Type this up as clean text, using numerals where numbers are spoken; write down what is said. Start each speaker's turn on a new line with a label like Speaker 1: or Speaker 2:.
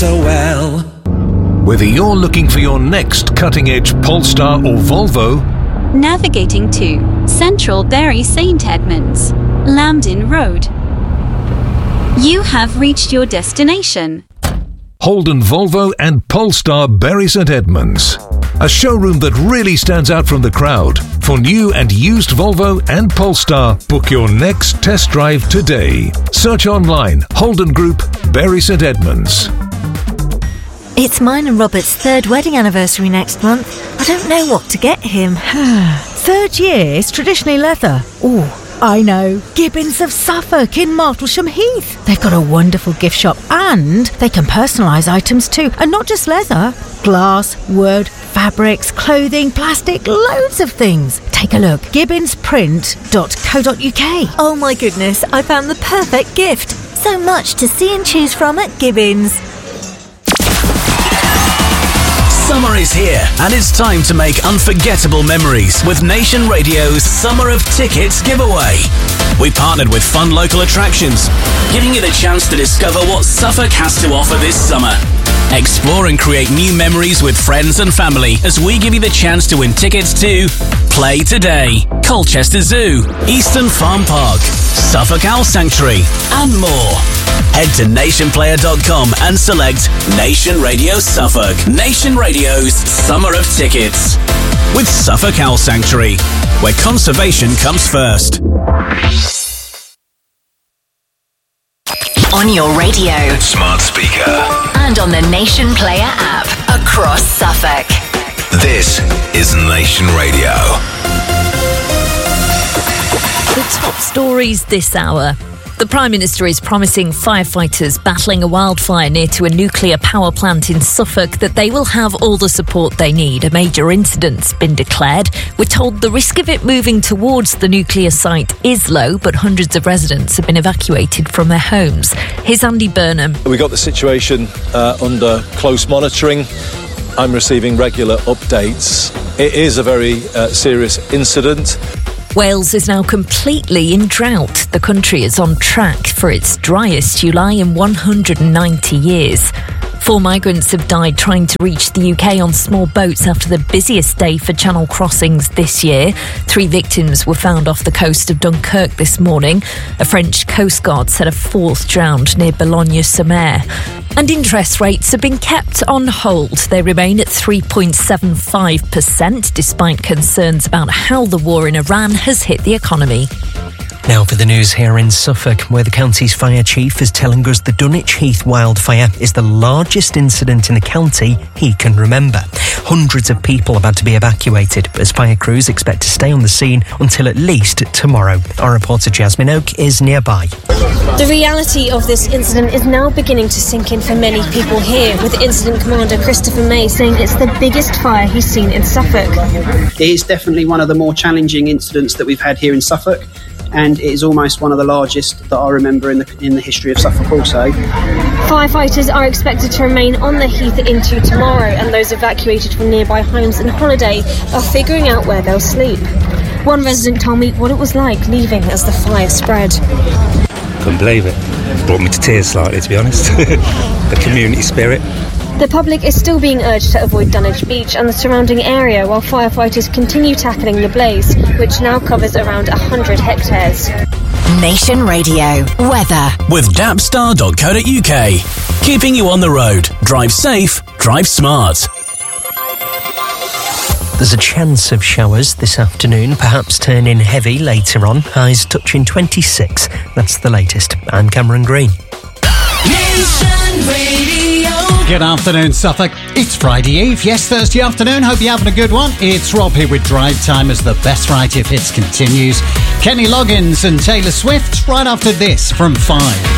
Speaker 1: so well.
Speaker 2: Whether you're looking for your next cutting-edge Polestar or Volvo,
Speaker 3: navigating to Central Bury St Edmunds, Lambden Road, you have reached your destination.
Speaker 2: Holden Volvo and Polestar Bury St Edmunds. A showroom that really stands out from the crowd. For new and used Volvo and Polestar, book your next test drive today. Search online, Holden Group, Bury St Edmunds.
Speaker 4: It's mine and Robert's 3rd wedding anniversary next month. I don't know what to get him.
Speaker 5: 3rd year is traditionally leather. Ooh, I know. Gibbons of Suffolk in Martlesham Heath. They've got a wonderful gift shop and they can personalise items too. And not just leather. Glass, wood, fabrics, clothing, plastic, loads of things. Take a look. gibbonsprint.co.uk.
Speaker 4: Oh my goodness, I found the perfect gift. So much to see and choose from at Gibbons.
Speaker 6: Summer is here, and it's time to make unforgettable memories with Nation Radio's Summer of Tickets giveaway. We partnered with fun local attractions, giving you the chance to discover what Suffolk has to offer this summer. Explore and create new memories with friends and family as we give you the chance to win tickets to Play Today, Colchester Zoo, Eastern Farm Park, Suffolk Owl Sanctuary, and more. Head to nationplayer.com and select Nation Radio Suffolk. Nation Radio's Summer of Tickets. With Suffolk Owl Sanctuary, where conservation comes first.
Speaker 7: On your radio,
Speaker 8: smart speaker,
Speaker 7: and on the Nation Player app across Suffolk.
Speaker 8: This is Nation Radio.
Speaker 9: The top stories this hour. The Prime Minister is promising firefighters battling a wildfire near to a nuclear power plant in Suffolk that they will have all the support they need. A major incident's been declared. We're told the risk of it moving towards the nuclear site is low, but hundreds of residents have been evacuated from their homes. Here's Andy Burnham.
Speaker 10: We got the situation under close monitoring. I'm receiving regular updates. It is a very serious incident.
Speaker 9: Wales is now completely in drought. The country is on track for its driest July in 190 years. 4 migrants have died trying to reach the UK on small boats after the busiest day for channel crossings this year. 3 victims were found off the coast of Dunkirk this morning. A French Coast Guard said a 4th drowned near Boulogne-sur-Mer. And interest rates have been kept on hold. They remain at 3.75%, despite concerns about how the war in Iran has hit the economy.
Speaker 11: Now for the news here in Suffolk, where the county's fire chief is telling us the Dunwich Heath wildfire is the largest incident in the county he can remember. Hundreds of people have had to be evacuated, as fire crews expect to stay on the scene until at least tomorrow. Our reporter Jasmine Oak is nearby.
Speaker 12: The reality of this incident is now beginning to sink in for many people here, with Incident Commander Christopher May saying it's the biggest fire he's seen in Suffolk.
Speaker 13: It is definitely one of the more challenging incidents that we've had here in Suffolk, and it is almost one of the largest that I remember in the history of Suffolk also.
Speaker 12: Firefighters are expected to remain on the heath into tomorrow, and those evacuated from nearby homes and holiday are figuring out where they'll sleep. One resident told me what it was like leaving as the fire spread.
Speaker 14: Couldn't believe it. Brought me to tears slightly, to be honest. The community spirit.
Speaker 12: The public is still being urged to avoid Dunwich Beach and the surrounding area while firefighters continue tackling the blaze, which now covers around 100 hectares.
Speaker 7: Nation Radio weather
Speaker 6: with dapstar.co.uk. Keeping you on the road. Drive safe, drive smart.
Speaker 11: There's a chance of showers this afternoon, perhaps turning heavy later on. Highs touching 26. That's the latest. I'm Cameron Green.
Speaker 15: Nation Radio. Good afternoon, Suffolk. It's Friday Eve. Yes, Thursday afternoon. Hope you're having a good one. It's Rob here with Drive Time as the best variety of hits continues. Kenny Loggins and Taylor Swift right after this from 5.